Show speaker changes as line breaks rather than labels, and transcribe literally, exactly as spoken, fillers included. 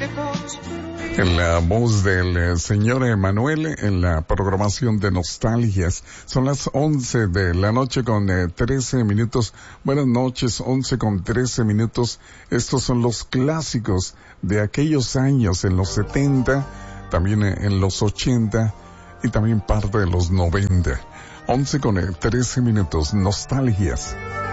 En la voz del eh, señor Emanuel, en la programación de Nostalgias. Son las once de la noche con eh, trece minutos. Buenas noches, once con trece minutos. Estos son los clásicos de aquellos años, en los setenta, también eh, en los ochenta y también parte de los noventa. once con eh, trece minutos, Nostalgias.